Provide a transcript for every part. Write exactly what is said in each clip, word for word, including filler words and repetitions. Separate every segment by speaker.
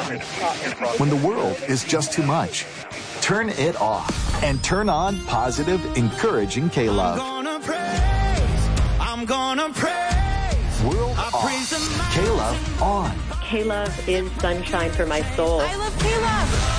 Speaker 1: When the world is just too much, turn it off and turn on positive, encouraging K-Love.
Speaker 2: I'm gonna praise, I'm gonna praise.
Speaker 1: World I off, K-Love on.
Speaker 3: K-Love is sunshine for my soul.
Speaker 4: I love K-Love.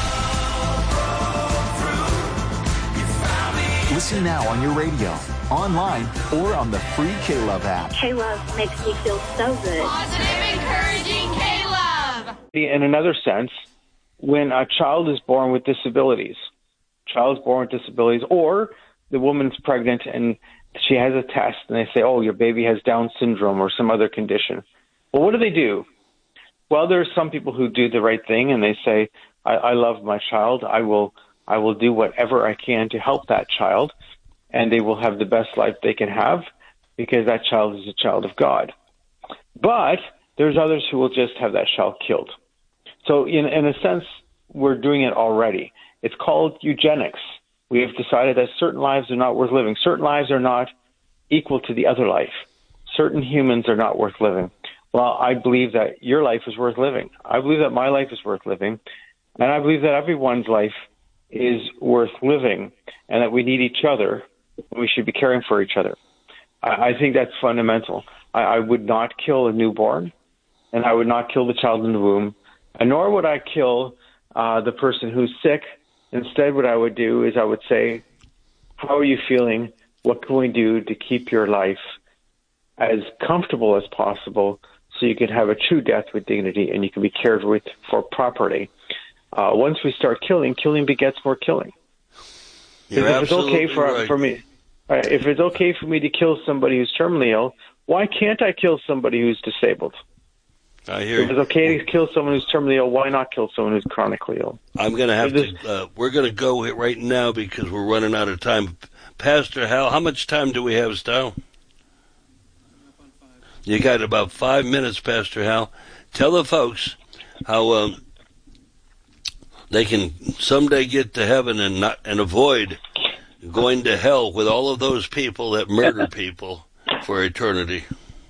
Speaker 1: Listen now on your radio, online, or on the free K-Love app.
Speaker 5: K-Love makes me feel so good.
Speaker 4: Positive, encouraging K-Love.
Speaker 6: In another sense, when a child is born with disabilities, child is born with disabilities, or the woman's pregnant and she has a test and they say, oh, your baby has Down syndrome or some other condition. Well, what do they do? Well, there are some people who do the right thing and they say, I, I love my child. I will I will do whatever I can to help that child, and they will have the best life they can have because that child is a child of God. But there's others who will just have that child killed. So in, in a sense, we're doing it already. It's called eugenics. We have decided that certain lives are not worth living. Certain lives are not equal to the other life. Certain humans are not worth living. Well, I believe that your life is worth living. I believe that my life is worth living. And I believe that everyone's life is worth living and that we need each other and we should be caring for each other. I, I think that's fundamental. I, I would not kill a newborn, and I would not kill the child in the womb, and nor would I kill uh, the person who's sick. Instead, what I would do is I would say, how are you feeling? What can we do to keep your life as comfortable as possible so you can have a true death with dignity and you can be cared with for properly? Uh, once we start killing, killing begets more killing.
Speaker 7: You're
Speaker 6: if it's okay for
Speaker 7: right.
Speaker 6: for me, uh, if it's okay for me to kill somebody who's terminally ill, why can't I kill somebody who's disabled?
Speaker 7: I hear
Speaker 6: if
Speaker 7: you.
Speaker 6: It's okay to kill someone who's terminally ill. Why not kill someone who's chronically ill?
Speaker 7: I'm going to have to. Uh, we're going to go right now because we're running out of time. Pastor Hal, how much time do we have, Styles? You got about five minutes, Pastor Hal. Tell the folks how. Um, They can someday get to heaven and not and avoid going to hell with all of those people that murder people for eternity.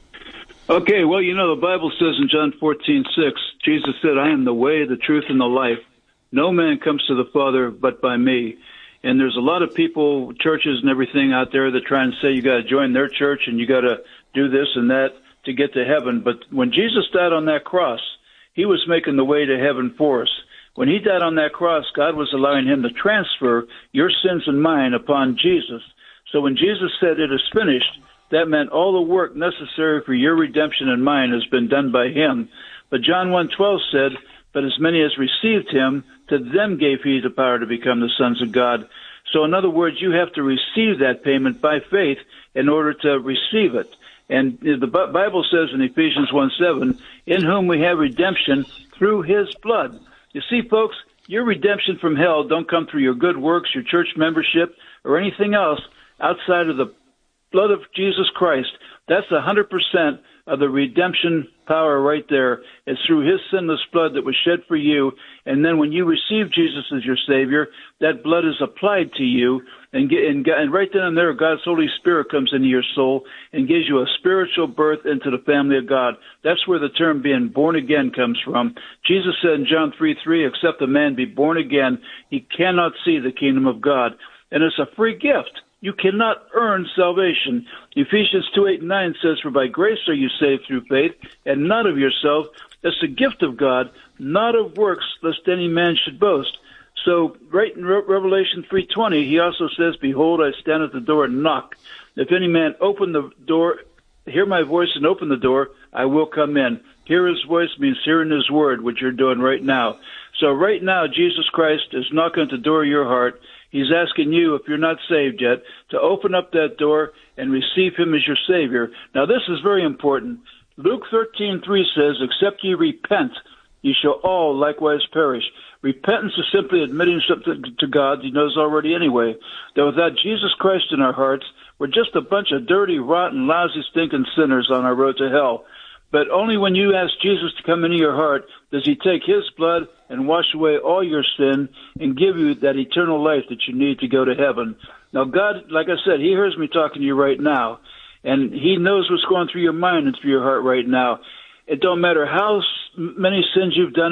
Speaker 8: Okay, well, you know, the Bible says in John fourteen six, Jesus said, I am the way, the truth, and the life. No man comes to the Father but by me. And there's a lot of people, churches and everything out there that try and say you got to join their church and you got to do this and that to get to heaven. But when Jesus died on that cross, he was making the way to heaven for us. When he died on that cross, God was allowing him to transfer your sins and mine upon Jesus. So when Jesus said it is finished, that meant all the work necessary for your redemption and mine has been done by him. But John one twelve said, but as many as received him, to them gave he the power to become the sons of God. So in other words, you have to receive that payment by faith in order to receive it. And the Bible says in Ephesians one seven, in whom we have redemption through his blood. You see, folks, your redemption from hell don't come through your good works, your church membership, or anything else outside of the blood of Jesus Christ. That's one hundred percent of the redemption power right there. It's through his sinless blood that was shed for you. And then when you receive Jesus as your Savior, that blood is applied to you. And, get, and, and right then and there, God's Holy Spirit comes into your soul and gives you a spiritual birth into the family of God. That's where the term being born again comes from. Jesus said in John three three, except a man be born again, he cannot see the kingdom of God. And it's a free gift. You cannot earn salvation. Ephesians two eight and nine says, for by grace are you saved through faith, and not of yourself. It's a gift of God, not of works, lest any man should boast. So right in Re- Revelation three twenty, he also says, behold, I stand at the door and knock. If any man open the door, hear my voice and open the door, I will come in. Hear his voice means hearing his word, which you're doing right now. So right now, Jesus Christ is knocking at the door of your heart. He's asking you, if you're not saved yet, to open up that door and receive him as your Savior. Now, this is very important. Luke thirteen three says, except ye repent, ye shall all likewise perish. Repentance is simply admitting something to God he knows already anyway, that without Jesus Christ in our hearts, we're just a bunch of dirty, rotten, lousy, stinking sinners on our road to hell. But only when you ask Jesus to come into your heart does he take his blood and wash away all your sin and give you that eternal life that you need to go to heaven. Now, God, like I said, he hears me talking to you right now, and he knows what's going through your mind and through your heart right now. It don't matter how many sins you've done